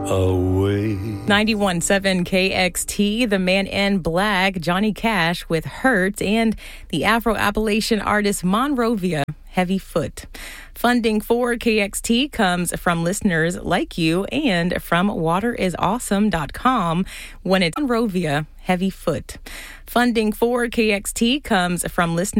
away. 91.7 KXT, the man in black, Johnny Cash with Hurt, and the Afro-Appalachian artist Monrovia, Heavy Foot. Funding for KXT comes from listeners like you and from waterisawesome.com when it's Monrovia, Heavy Foot. Funding for KXT comes from listeners